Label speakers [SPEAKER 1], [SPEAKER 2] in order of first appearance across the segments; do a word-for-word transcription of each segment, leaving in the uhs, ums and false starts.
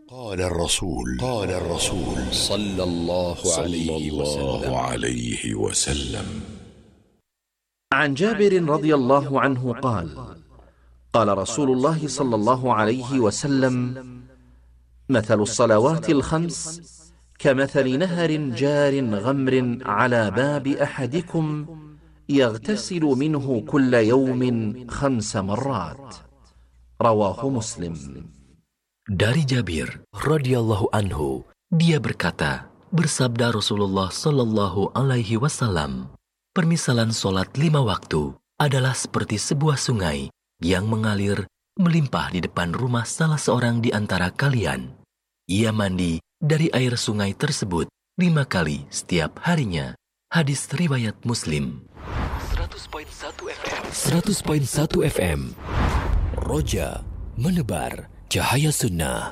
[SPEAKER 1] قال الرسول قال الرسول صلى الله عليه وسلم عليه وسلم
[SPEAKER 2] عن جابر رضي الله عنه قال قال رسول الله صلى الله عليه وسلم: مثل الصلوات الخمس كمثل نهر جار غمر على باب أحدكم يغتسل منه كل يوم خمس مرات. رواه مسلم.
[SPEAKER 3] Dari Jabir radhiyallahu anhu, dia berkata, bersabda Rasulullah sallallahu alaihi wasallam, permisalan solat lima waktu adalah seperti sebuah sungai yang mengalir melimpah di depan rumah salah seorang di antara kalian. Ia mandi dari air sungai tersebut lima kali setiap harinya. Hadis riwayat Muslim. seratus koma satu F M. seratus koma satu F M. Roja menebar cahaya sunnah.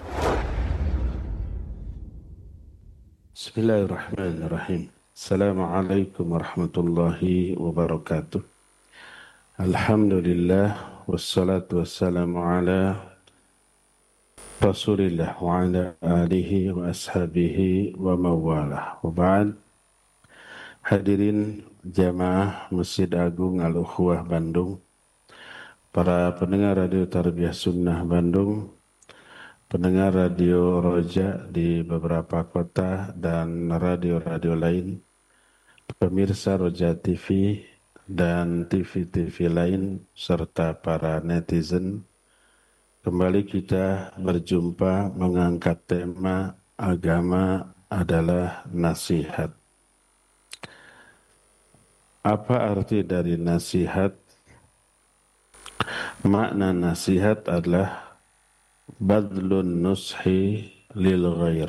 [SPEAKER 4] Bismillahirrahmanirrahim. Assalamualaikum warahmatullahi wabarakatuh. Alhamdulillah wassalatu wassalamu ala Rasulillah wa ala alihi wa ashabihi wa mawalah. Wa ba'd. Hadirin jamaah Masjid Agung Al-Ukhuwah Bandung, para pendengar Radio Tarbiyah Sunnah Bandung, pendengar Radio Roja di beberapa kota dan radio-radio lain, pemirsa Roja T V dan T V-T V lain, serta para netizen, kembali kita berjumpa mengangkat tema agama adalah nasihat. Apa arti dari nasihat? Makna nasihat adalah badlun nushi lil ghair,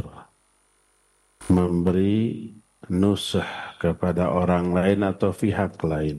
[SPEAKER 4] memberi nusah kepada orang lain atau pihak lain.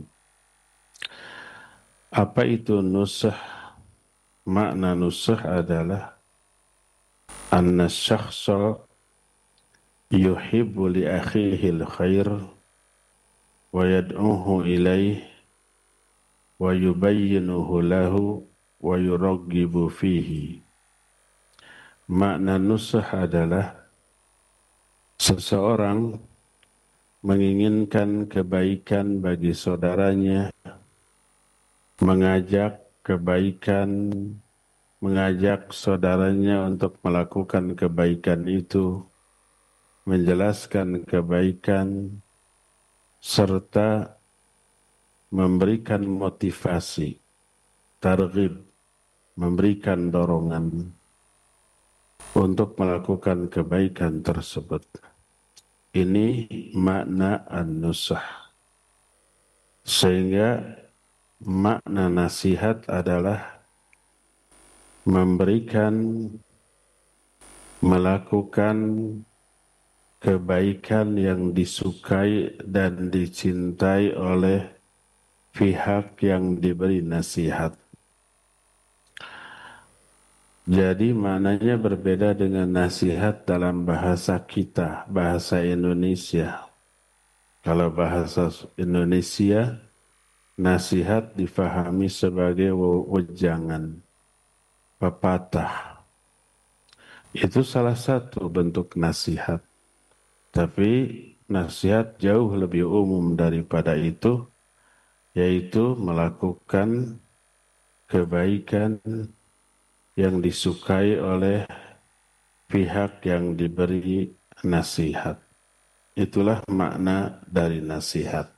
[SPEAKER 4] Apa itu nusah? Makna nusah adalah anna syakhsa yuhibbu li akhihi al-khair wa yad'uhu ilaih wa yubayyinuhu lahu wa yuraggibu fihi. Makna nusah adalah seseorang menginginkan kebaikan bagi saudaranya, mengajak kebaikan, mengajak saudaranya untuk melakukan kebaikan itu, menjelaskan kebaikan, serta memberikan motivasi, targhib, memberikan dorongan untuk melakukan kebaikan tersebut. Ini makna an-nusah. Sehingga makna nasihat adalah memberikan, melakukan kebaikan yang disukai dan dicintai oleh pihak yang diberi nasihat. Jadi maknanya berbeda dengan nasihat dalam bahasa kita, bahasa Indonesia. Kalau bahasa Indonesia, nasihat difahami sebagai wejangan, pepatah. Itu salah satu bentuk nasihat. Tapi nasihat jauh lebih umum daripada itu, yaitu melakukan kebaikan yang disukai oleh pihak yang diberi nasihat. Itulah makna dari nasihat.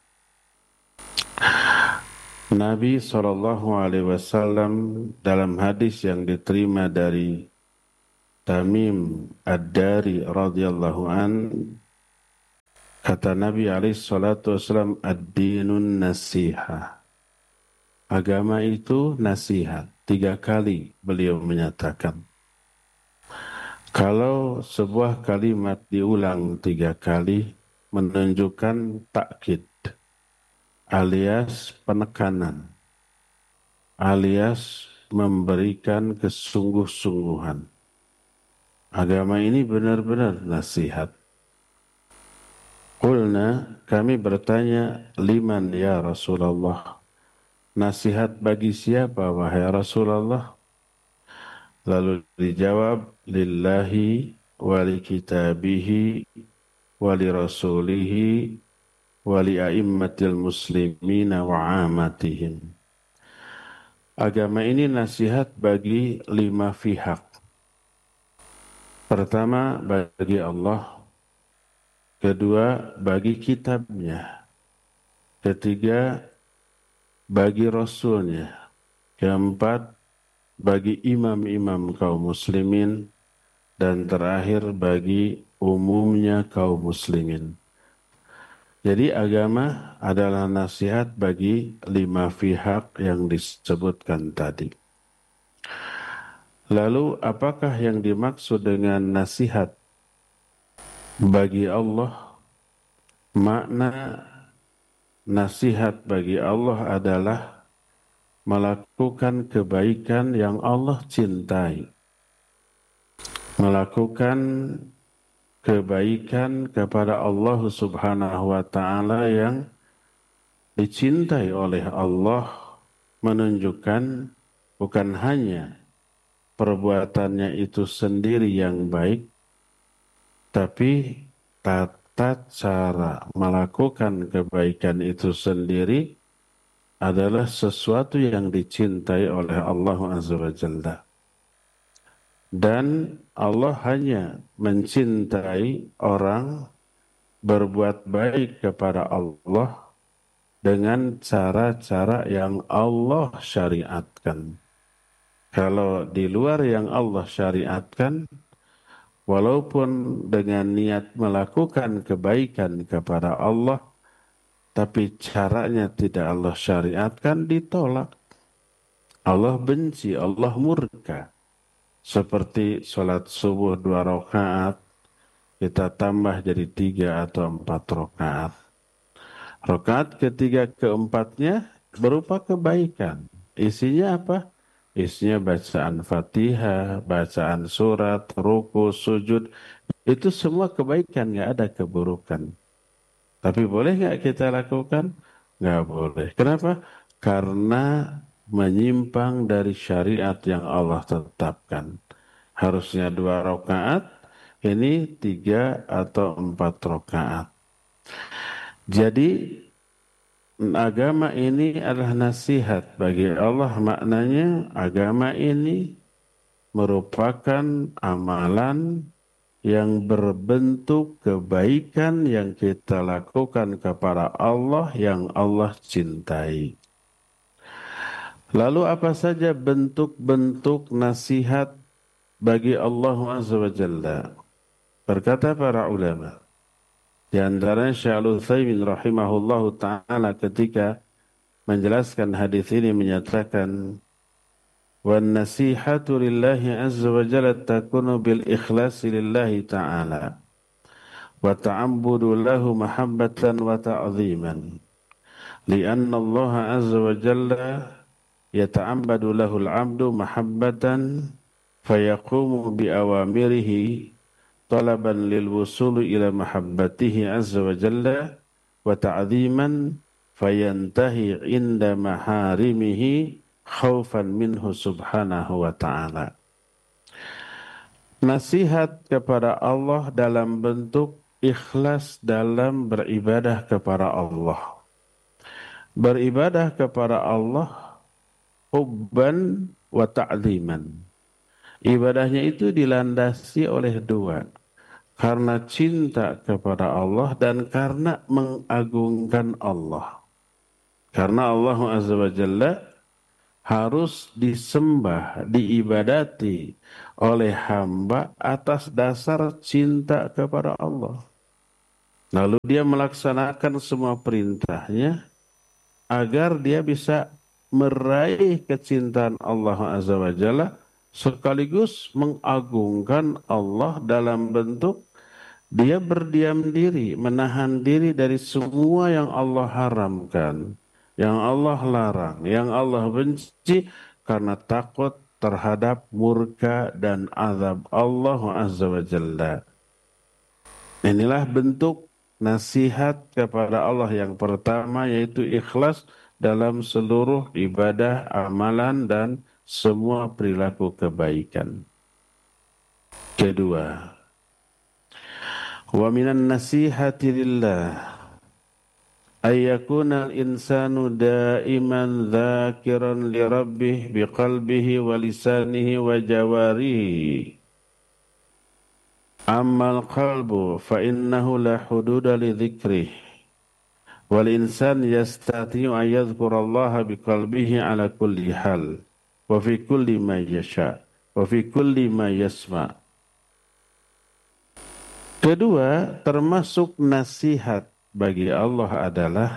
[SPEAKER 4] Nabi shallallahu alaihi wasallam dalam hadis yang diterima dari Tamim Ad-Dari radhiyallahu an, kata Nabi alaihi salatu wasallam, ad-dinun nasiha. Agama itu nasihat. Tiga kali beliau menyatakan. Kalau sebuah kalimat diulang tiga kali, menunjukkan takkid, alias penekanan, alias memberikan kesungguh-sungguhan. Agama ini benar-benar nasihat. Qulna, kami bertanya, liman ya Rasulullah? Nasihat bagi siapa wahai Rasulullah? Lalu dijawab, lillahi wali kitabihi wali rasulihi wali a'immatil muslimina wa amatihim. Agama ini nasihat bagi lima pihak. Pertama, bagi Allah. Kedua, bagi kitabnya. Ketiga, bagi Rasulnya. Keempat, bagi imam-imam kaum muslimin. Dan terakhir, bagi umumnya kaum muslimin. Jadi agama adalah nasihat bagi lima pihak yang disebutkan tadi. Lalu apakah yang dimaksud dengan nasihat bagi Allah? Makna nasihat bagi Allah adalah melakukan kebaikan yang Allah cintai. Melakukan kebaikan kepada Allah Subhanahu wa ta'ala yang dicintai oleh Allah, menunjukkan bukan hanya perbuatannya itu sendiri yang baik, tapi tata cara melakukan kebaikan itu sendiri adalah sesuatu yang dicintai oleh Allah Azza wa Jalla. Dan Allah hanya mencintai orang berbuat baik kepada Allah dengan cara-cara yang Allah syariatkan. Kalau di luar yang Allah syariatkan, walaupun dengan niat melakukan kebaikan kepada Allah, tapi caranya tidak Allah syariatkan, ditolak. Allah benci, Allah murka. Seperti sholat subuh dua rakaat, kita tambah jadi tiga atau empat rakaat. Rakaat ketiga keempatnya berupa kebaikan. Isinya apa? Isinya bacaan Fatihah, bacaan surat, ruku, sujud. Itu semua kebaikan, nggak ada keburukan. Tapi boleh nggak kita lakukan? Nggak boleh. Kenapa? Karena menyimpang dari syariat yang Allah tetapkan. Harusnya dua rakaat, ini tiga atau empat rakaat. Jadi agama ini adalah nasihat bagi Allah. Maknanya agama ini merupakan amalan yang berbentuk kebaikan yang kita lakukan kepada Allah yang Allah cintai. Lalu apa saja bentuk-bentuk nasihat bagi Allah Azza wa Jalla? Berkata para ulama, di antaranya Syekh Al-Utsaimin rahimahullahu ta'ala ketika menjelaskan hadis ini menyatakan, wan nasihatu lillahi azza wa jalla takunu bil ikhlasi lillahi ta'ala wa ta'ambudu lahu mahabbatan wa ta'ziman lianna Allah azza wa jalla yata'abbadu lahu al-'abdu mahabbatan fayaqumu bi awamirihi talaban lil wusuli ila mahabbatihi azza wa jalla wa ta'ziman fayantahi inda maharimihi khaufan minhu subhanahu wa ta'ala. Nasihat kepada Allah dalam bentuk ikhlas dalam beribadah kepada Allah. Beribadah kepada Allah hubban wa ta'ziman. Ibadahnya itu dilandasi oleh dua. Karena cinta kepada Allah dan karena mengagungkan Allah. Karena Allah Azza wa Jalla harus disembah, diibadati oleh hamba atas dasar cinta kepada Allah. Lalu dia melaksanakan semua perintahnya agar dia bisa meraih kecintaan Allah Azza wa Jalla sekaligus mengagungkan Allah dalam bentuk dia berdiam diri, menahan diri dari semua yang Allah haramkan, yang Allah larang, yang Allah benci karena takut terhadap murka dan azab Allah Azza wa Jalla. Inilah bentuk nasihat kepada Allah yang pertama, yaitu ikhlas dalam seluruh ibadah, amalan dan semua perilaku kebaikan. Kedua, wa minan nasihati lillah ayyakuna al-insanu daiman dzakiran li rabbih biqalbihi wa lisanihi wa jawarihi. Ammal qalbu fa innahu la hududa li dzikrih wal insan yastati'u an yadhkura Allah biqalbihi ala kulli hal wa fi kulli ma yasha wa fi kulli ma yasma. Kedua, termasuk nasihat bagi Allah adalah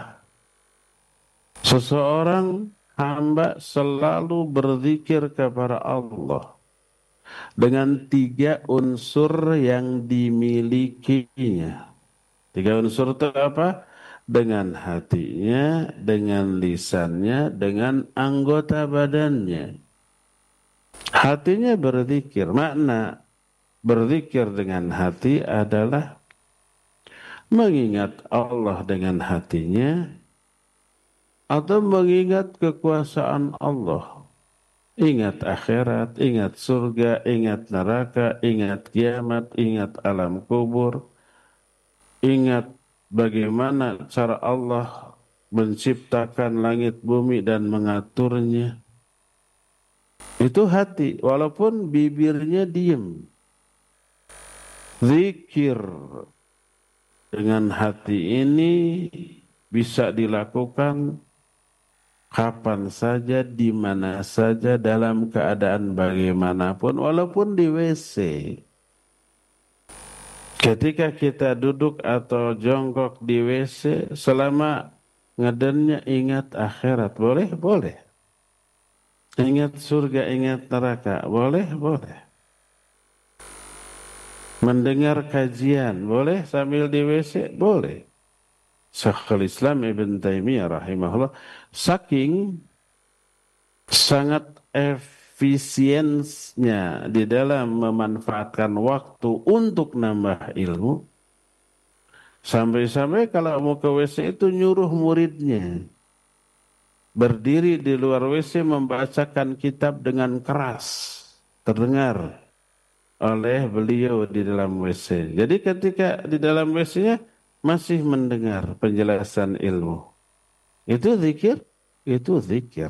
[SPEAKER 4] seseorang hamba selalu berzikir kepada Allah dengan tiga unsur yang dimilikinya. Tiga unsur itu apa? Dengan hatinya, dengan lisannya, dengan anggota badannya. Hatinya berzikir. Makna berzikir dengan hati adalah mengingat Allah dengan hatinya atau mengingat kekuasaan Allah. Ingat akhirat, ingat surga, ingat neraka, ingat kiamat, ingat alam kubur. Ingat bagaimana cara Allah menciptakan langit bumi dan mengaturnya. Itu hati, walaupun bibirnya diem. Zikir dengan hati ini bisa dilakukan kapan saja, di mana saja, dalam keadaan bagaimanapun, walaupun di W C. Ketika kita duduk atau jongkok di W C, selama ngedennya ingat akhirat, boleh? Boleh. Ingat surga, ingat neraka, boleh? Boleh. Mendengar kajian, boleh sambil di W C? Boleh. Syekhul Islam Ibn Taimiyah rahimahullah saking sangat efisiennya di dalam memanfaatkan waktu untuk nambah ilmu, sampai-sampai kalau mau ke W C itu nyuruh muridnya berdiri di luar W C membacakan kitab dengan keras, terdengar oleh beliau di dalam W C. Jadi ketika di dalam W C-nya masih mendengar penjelasan ilmu. Itu zikir, itu zikir.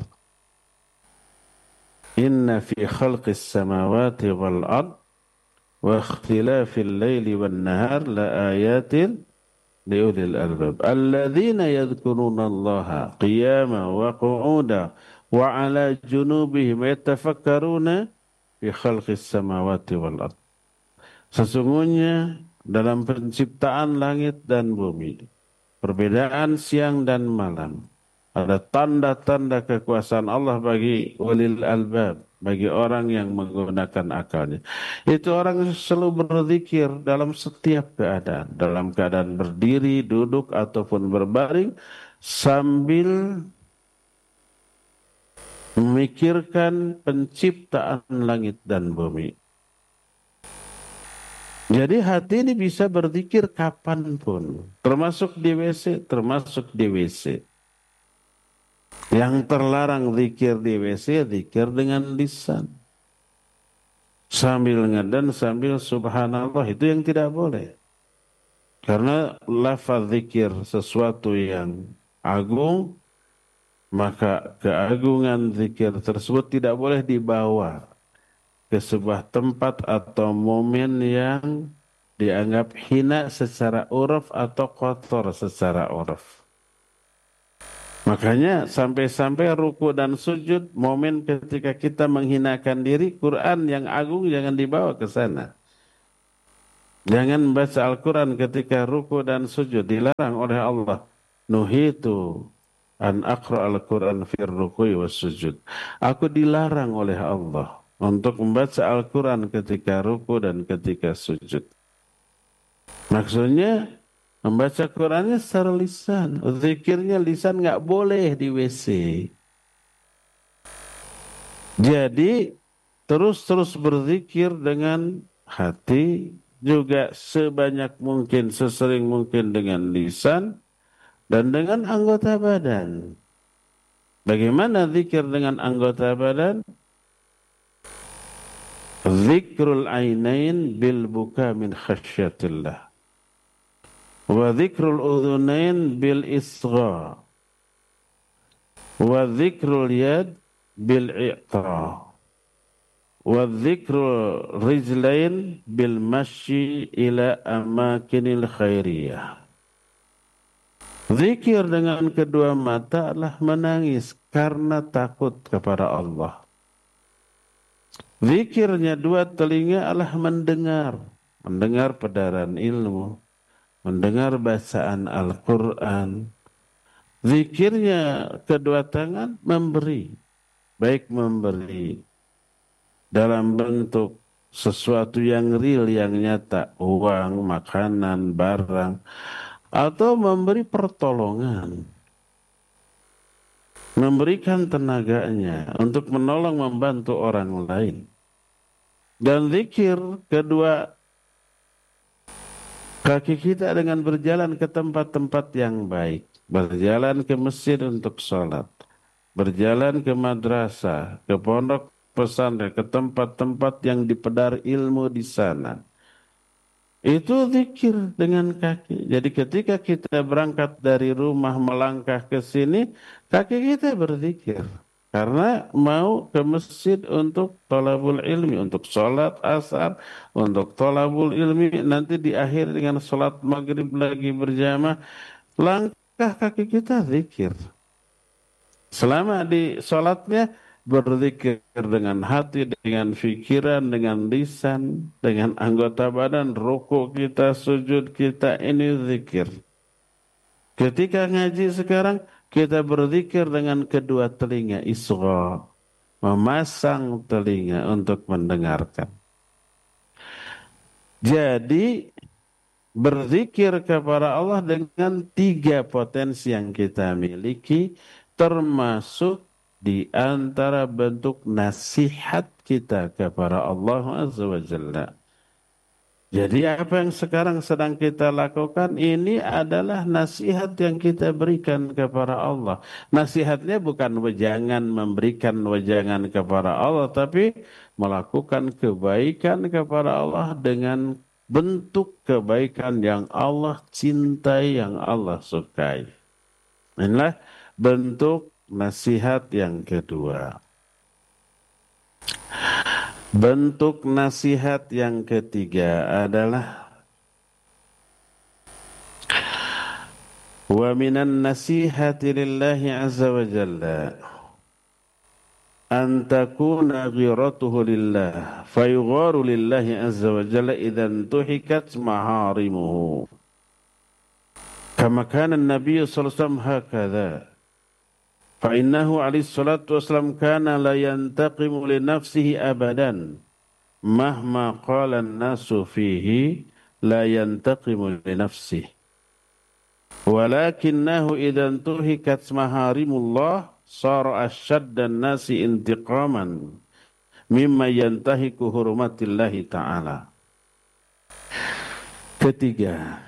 [SPEAKER 4] Inna fi khalqis samawati wal ard wa ikhtilafil laili wan nahar la ayatin liulil albab alladzina yadhkuruna Allaha qiyaman wa qu'udan wa 'ala junubihim yatafakkaruna fi khalqis samawati wal ard. Sesungguhnya dalam penciptaan langit dan bumi, perbedaan siang dan malam, ada tanda-tanda kekuasaan Allah bagi ulil albab, bagi orang yang menggunakan akalnya. Itu orang selalu berzikir dalam setiap keadaan, dalam keadaan berdiri, duduk, ataupun berbaring, sambil memikirkan penciptaan langit dan bumi. Jadi hati ini bisa berzikir kapanpun, termasuk di W C, termasuk di W C. Yang terlarang zikir di W C, zikir dengan lisan. Sambil ngadan, sambil subhanallah, itu yang tidak boleh. Karena lafaz zikir sesuatu yang agung, maka keagungan zikir tersebut tidak boleh dibawa ke sebuah tempat atau momen yang dianggap hina secara uruf atau kotor secara uruf. Makanya sampai-sampai ruku dan sujud, momen ketika kita menghinakan diri, Quran yang agung jangan dibawa ke sana. Jangan membaca Al-Quran ketika ruku dan sujud, dilarang oleh Allah. Nuhitu an aqra al-Quran fir ruku'i was sujud. Aku dilarang oleh Allah untuk membaca Al-Quran ketika ruku dan ketika sujud. Maksudnya membaca Qurannya secara lisan. Zikirnya lisan nggak boleh di W C. Jadi terus-terus berzikir dengan hati, juga sebanyak mungkin, sesering mungkin dengan lisan dan dengan anggota badan. Bagaimana zikir dengan anggota badan? Dzikrul ainain bil buka min khasyatillah. Wa dzikrul udhunain bil isgha. Wa dzikrul yad bil i'ta. Wa dzikrul rijlain bil masyi ila amakinil khairiyah. Zikir dengan kedua mata adalah menangis karena takut kepada Allah. Zikirnya dua telinga adalah mendengar, mendengar pedaran ilmu, mendengar bacaan Al-Quran. Zikirnya kedua tangan memberi, baik memberi dalam bentuk sesuatu yang real, yang nyata, uang, makanan, barang, atau memberi pertolongan, memberikan tenaganya untuk menolong membantu orang lain. Dan zikir kedua kaki kita dengan berjalan ke tempat-tempat yang baik, berjalan ke masjid untuk sholat, berjalan ke madrasah, ke pondok pesantren, ke tempat-tempat yang dipedar ilmu di sana. Itu zikir dengan kaki. Jadi ketika kita berangkat dari rumah melangkah ke sini, kaki kita berzikir. Karena mau ke masjid untuk thalabul ilmi, untuk sholat asar, untuk thalabul ilmi, nanti di akhir dengan sholat maghrib lagi berjamaah, langkah kaki kita zikir. Selama di sholatnya, berzikir dengan hati, dengan fikiran, dengan lisan, dengan anggota badan, rukuk kita, sujud kita, ini zikir. Ketika ngaji sekarang, kita berzikir dengan kedua telinga, isgha, memasang telinga untuk mendengarkan. Jadi, berzikir kepada Allah dengan tiga potensi yang kita miliki, termasuk di antara bentuk nasihat kita kepada Allah Azza wa Jalla. Jadi apa yang sekarang sedang kita lakukan ini adalah nasihat yang kita berikan kepada Allah. Nasihatnya bukan wejangan, memberikan wejangan kepada Allah, tapi melakukan kebaikan kepada Allah dengan bentuk kebaikan yang Allah cintai, yang Allah sukai. Inilah bentuk nasihat yang kedua. Bentuk nasihat yang ketiga adalah wa minan nasihati lillahi azza wa jalla an takuna ghiratuhu lillah fayugharu lillahi azza wa jalla idan tuhikat maharimuhu kama kana an-nabiy sallallahu alaihi wasallam hakadha. فإنه عليه الصلاة والسلام كان لا ينتقم لنفسه أبدا مهما قال الناس فيه لا ينتقم لنفسه ولكنه إذا انتهكت محارم الله صار أشد الناس انتقاما مما ينتهك حرمات الله تعالى. Ketiga,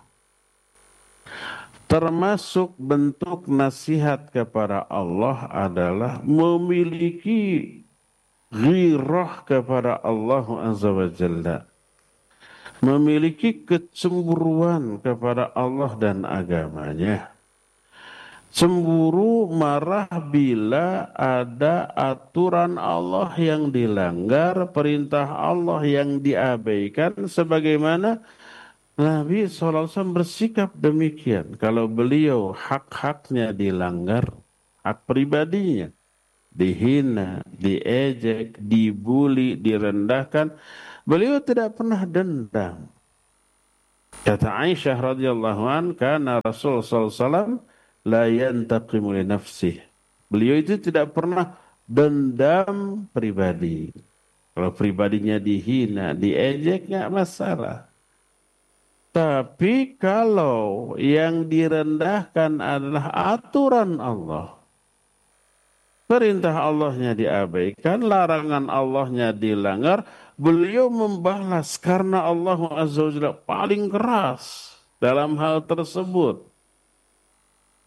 [SPEAKER 4] termasuk bentuk nasihat kepada Allah adalah memiliki ghirah kepada Allah Azza wa Jalla. Memiliki kecemburuan kepada Allah dan agamanya. Cemburu, marah bila ada aturan Allah yang dilanggar, perintah Allah yang diabaikan, sebagaimana Nabi shallallahu alaihi wasallam bersikap demikian. Kalau beliau hak-haknya dilanggar, hak pribadinya dihina, diejek, dibuli, direndahkan, beliau tidak pernah dendam. Kata Aisyah radhiyallahu an, kana Rasul sallallahu alaihi wasallam la yantaqimu li nafsihi. Beliau itu tidak pernah dendam pribadi. Kalau pribadinya dihina, diejek, enggak masalah. Tapi kalau yang direndahkan adalah aturan Allah, perintah Allahnya diabaikan, larangan Allahnya dilanggar, beliau membalas karena Allah Azza wa Jalla paling keras dalam hal tersebut.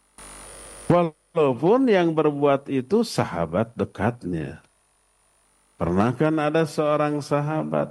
[SPEAKER 4] Walaupun yang berbuat itu sahabat dekatnya. Pernah kan ada seorang sahabat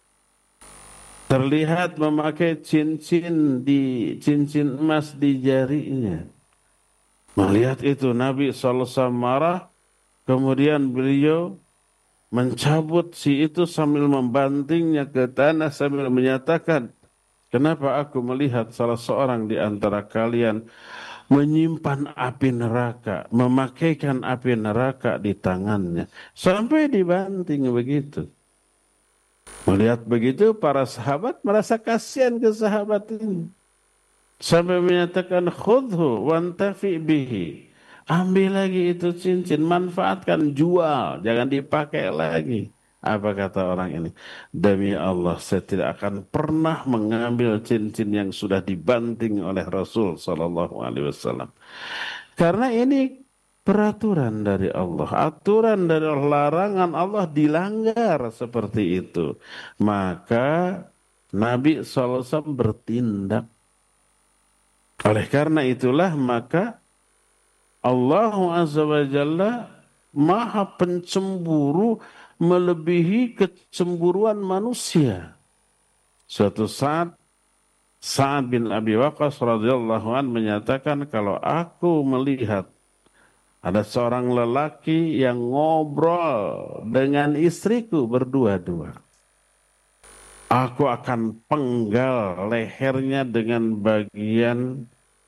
[SPEAKER 4] terlihat memakai cincin di cincin emas di jarinya. Melihat itu Nabi shallallahu alaihi wasallam marah, kemudian beliau mencabut si itu sambil membantingnya ke tanah sambil menyatakan, kenapa aku melihat salah seorang di antara kalian menyimpan api neraka, memakaikan api neraka di tangannya, sampai dibanting begitu. Melihat begitu, para sahabat merasa kasihan ke sahabat ini, sampai menyatakan, khudhu wantafi bihi, ambil lagi itu cincin, manfaatkan, jual, jangan dipakai lagi. Apa kata orang ini? Demi Allah, saya tidak akan pernah mengambil cincin yang sudah dibanting oleh Rasul Sallallahu Alaihi Wasallam. Karena ini peraturan dari Allah, aturan dari Allah, larangan Allah dilanggar seperti itu. Maka Nabi Sallallahu Alaihi Wasallam bertindak. Oleh karena itulah maka Allah Azza wa Jalla Maha Pencemburu melebihi kecemburuan manusia. Suatu saat Sa'ad bin Abi Waqqas radhiyallahu an menyatakan, kalau aku melihat ada seorang lelaki yang ngobrol dengan istriku berdua-dua, aku akan penggal lehernya dengan bagian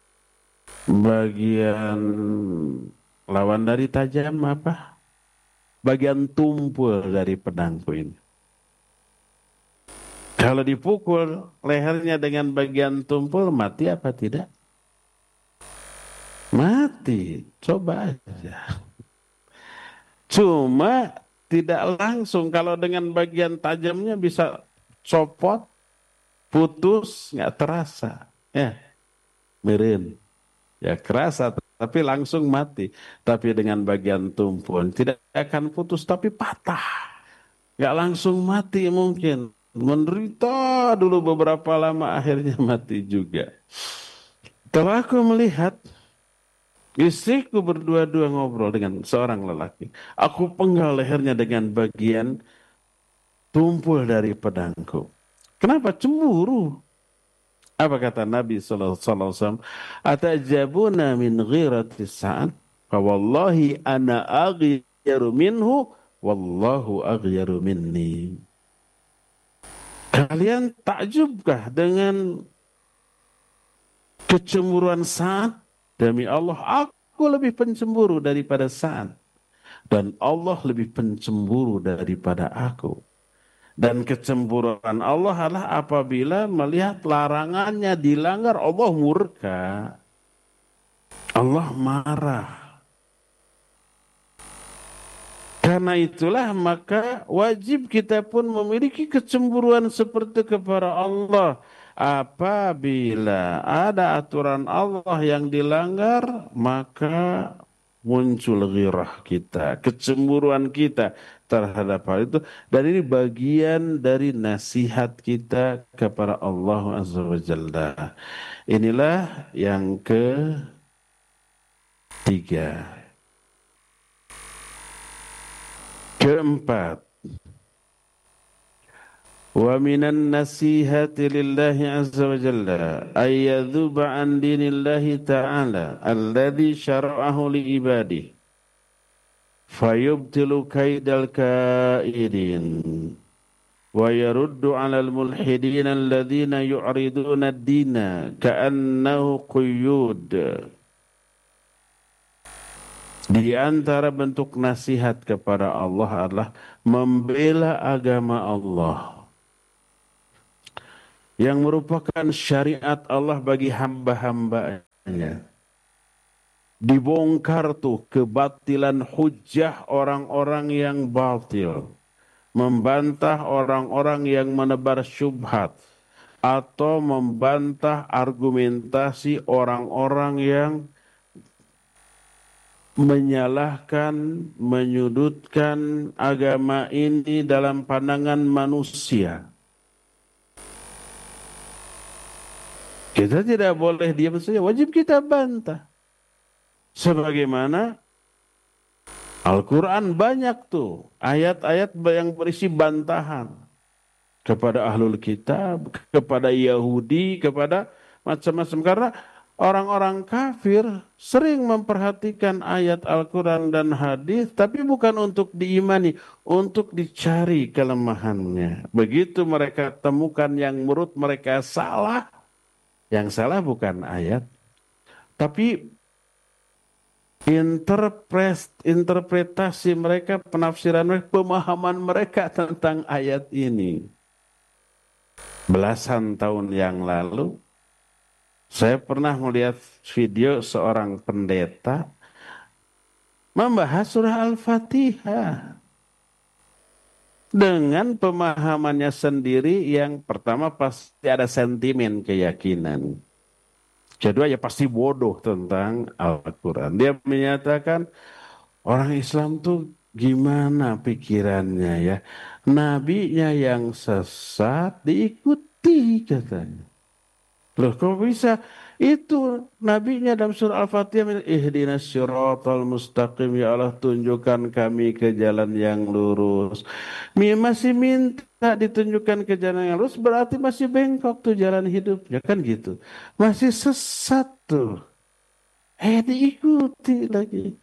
[SPEAKER 4] bagian lawan dari tajam apa? Bagian tumpul dari pedangku ini. Kalau dipukul lehernya dengan bagian tumpul, mati apa tidak? Mati. Coba aja. Cuma tidak langsung. Kalau dengan bagian tajamnya bisa copot, putus, nggak terasa. Ya, meren. Ya kerasa, tapi langsung mati. Tapi dengan bagian tumpul tidak akan putus, tapi patah. Nggak langsung mati mungkin. Menderita dulu beberapa lama, akhirnya mati juga. Kalau aku melihat istriku berdua-dua ngobrol dengan seorang lelaki, aku penggal lehernya dengan bagian tumpul dari pedangku. Kenapa? Cemburu. Apa kata Nabi sallallahu alaihi wasallam? Atajabuna min ghirati Sa'ad? Fa wallahi ana aghyaru minhu wallahu aghyaru minni. Kalian takjubkah dengan kecemburuan Sa'ad? Demi Allah, aku lebih pencemburu daripada Sa'ad, dan Allah lebih pencemburu daripada aku. Dan kecemburuan Allah adalah apabila melihat larangannya dilanggar, Allah murka. Allah marah. Karena itulah maka wajib kita pun memiliki kecemburuan seperti kepada Allah. Apabila ada aturan Allah yang dilanggar, maka muncul ghirah kita, kecemburuan kita terhadap hal itu. Dan ini bagian dari nasihat kita kepada Allah Azza wa Jalla. Inilah yang ketiga. Keempat, wa minan nasihati lillahi azza wa jalla ay yadhuba an dinillahi ta'ala alladhi syara'ahu li ibadihi fayubtilu kaidal kaidin wa yaruddu 'alal mulhidin alladhina yu'riduna ad-dina ka'annahu quyud. Di antara bentuk nasihat kepada Allah adalah membela agama Allah yang merupakan syariat Allah bagi hamba-hambanya. Dibongkar tuh kebatilan hujjah orang-orang yang batil, membantah orang-orang yang menebar syubhat, atau membantah argumentasi orang-orang yang menyalahkan, menyudutkan agama ini dalam pandangan manusia. Kita tidak boleh diam saja, wajib kita bantah. Sebagaimana Al-Quran banyak tuh ayat-ayat yang berisi bantahan kepada ahlul kitab, kepada Yahudi, kepada macam-macam. Karena orang-orang kafir sering memperhatikan ayat Al-Quran dan hadis, tapi bukan untuk diimani, untuk dicari kelemahannya. Begitu mereka temukan yang menurut mereka salah, yang salah bukan ayat, tapi interpret, interpretasi mereka, penafsiran mereka, pemahaman mereka tentang ayat ini. Belasan tahun yang lalu, saya pernah melihat video seorang pendeta membahas surah Al-Fatihah dengan pemahamannya sendiri yang pertama pasti ada sentimen keyakinan. Kedua ya pasti bodoh tentang Al-Quran. Dia menyatakan orang Islam tuh gimana pikirannya ya. Nabinya yang sesat diikuti katanya. Loh kok bisa? Itu nabinya dalam surah Al-Fatihah, ihdinas siratal mustaqim, ya Allah tunjukkan kami ke jalan yang lurus. Masih minta ditunjukkan ke jalan yang lurus, berarti masih bengkok tuh jalan hidupnya, kan gitu. Masih sesat tuh. Eh diikuti lagi.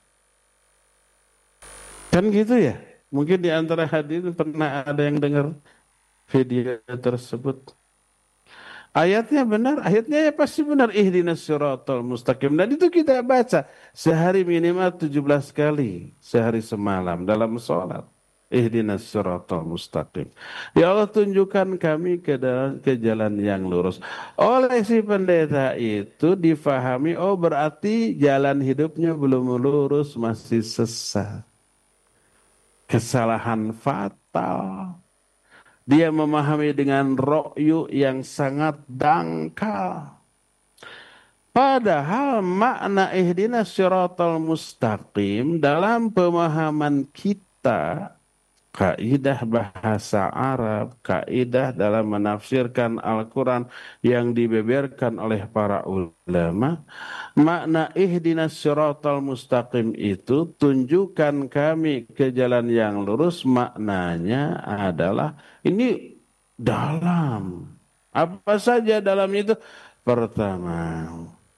[SPEAKER 4] Kan gitu ya? Mungkin di antara hadirin pernah ada yang dengar video tersebut. Ayatnya benar, ayatnya ya pasti benar. Ihdinas siratal mustaqim. Dan itu kita baca sehari minimal tujuh belas kali. Sehari semalam dalam sholat. Ihdinas siratal mustaqim. Ya Allah tunjukkan kami ke, dalam, ke jalan yang lurus. Oleh si pendeta itu difahami, oh berarti jalan hidupnya belum lurus, masih sesat. Kesalahan fatal. Dia memahami dengan ro'yu yang sangat dangkal. Padahal makna ihdinas siratal mustaqim dalam pemahaman kita, kaidah bahasa Arab, kaidah dalam menafsirkan Al-Quran yang dibeberkan oleh para ulama, makna ihdinas siratal mustaqim itu tunjukkan kami ke jalan yang lurus, maknanya adalah ini dalam. Apa saja dalam itu? Pertama,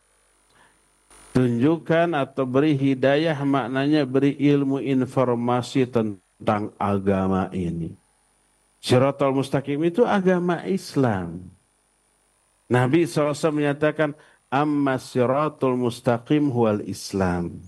[SPEAKER 4] tunjukkan atau beri hidayah, maknanya beri ilmu informasi tentang tentang agama ini. Siratal mustaqim itu agama Islam. Nabi shallallahu alaihi wasallam menyatakan, amma siratul mustaqim huwal Islam.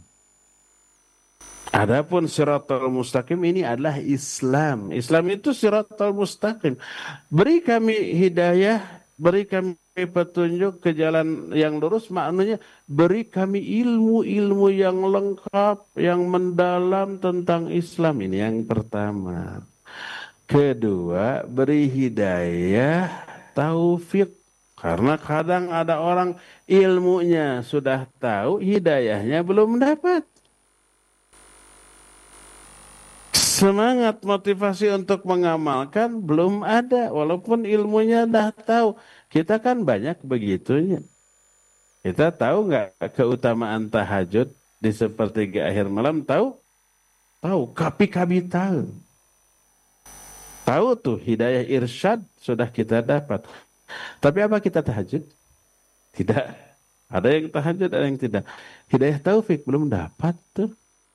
[SPEAKER 4] Adapun siratal mustaqim ini adalah Islam. Islam itu siratal mustaqim. Beri kami hidayah, beri kami petunjuk ke jalan yang lurus, maknanya beri kami ilmu-ilmu yang lengkap, yang mendalam tentang Islam. Ini yang pertama. Kedua, beri hidayah taufik. Karena kadang ada orang ilmunya sudah tahu, hidayahnya belum dapat. Semangat motivasi untuk mengamalkan belum ada, walaupun ilmunya dah tahu. Kita kan banyak begitunya. Kita tahu nggak keutamaan tahajud di sepertiga akhir malam? Tahu? Tahu. Kapi-kapi tahu. Tahu tuh hidayah irsyad sudah kita dapat. Tapi apa kita tahajud? Tidak. Ada yang tahajud, ada yang tidak. Hidayah taufik belum dapat tuh.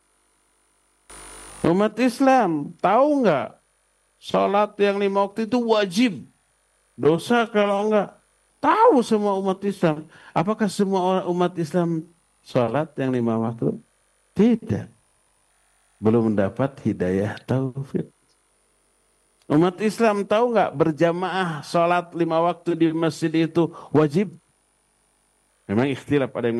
[SPEAKER 4] Umat Islam tahu nggak? Salat yang lima waktu itu wajib. Dosa kalau enggak. Tahu semua umat Islam. Apakah semua umat Islam salat yang lima waktu? Tidak. Belum mendapat hidayah taufik. Umat Islam tahu nggak berjamaah salat lima waktu di masjid itu wajib? Memang ikhtilaf, ada yang